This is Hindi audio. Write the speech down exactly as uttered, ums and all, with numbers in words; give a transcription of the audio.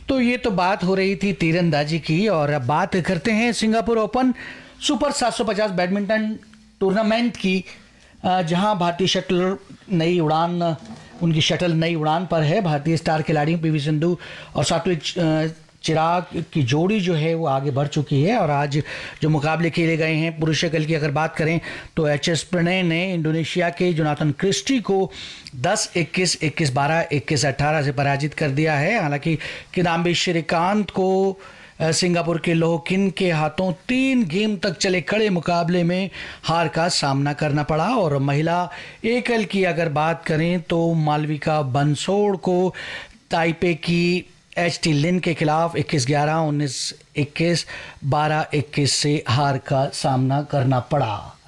तो ये तो बात हो रही थी तीरंदाजी की, और अब बात करते हैं सिंगापुर ओपन सुपर सात सौ पचास बैडमिंटन टूर्नामेंट की, जहां भारतीय शटलर नई उड़ान उनकी शटल नई उड़ान पर है। भारतीय स्टार खिलाड़ियों पीवी सिंधु और सात्विक चिराग की जोड़ी जो है वो आगे बढ़ चुकी है। और आज जो मुकाबले खेले गए हैं पुरुष कल की अगर बात करें तो एच एस प्रणय ने इंडोनेशिया के जोनाथन क्रिस्टी को दस इक्कीस, इक्कीस बारह, इक्कीस अठारह से पराजित कर दिया है। हालांकि किदाम्बी श्रीकांत को सिंगापुर के लोहकिन के हाथों तीन गेम तक चले कड़े मुकाबले में हार का सामना करना पड़ा। और महिला एकल की अगर बात करें तो मालविका बंसोड़ को ताइपे की एच टी लिन के खिलाफ इक्कीस ग्यारह, उन्नीस इक्कीस, बारह इक्कीस से हार का सामना करना पड़ा।